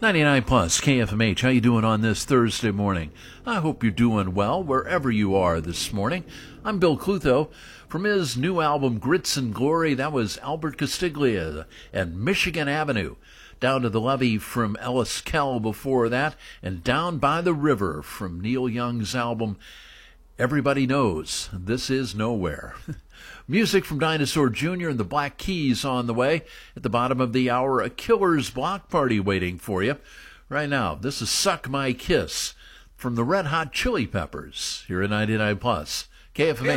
99 plus KFMH. How you doing on this Thursday morning? I hope you're doing well wherever you are this morning. I'm Bill Clutho. From his new album Grits and Glory, that was Albert Castiglia and Michigan Avenue. Down to the Levee from Ellis Kell before that, and Down by the River from Neil Young's album Everybody Knows This Is Nowhere. Music from Dinosaur Jr. and the Black Keys on the way. At the bottom of the hour, a Killer's Block Party waiting for you. Right now, this is Suck My Kiss from the Red Hot Chili Peppers here at 99 plus KFMA.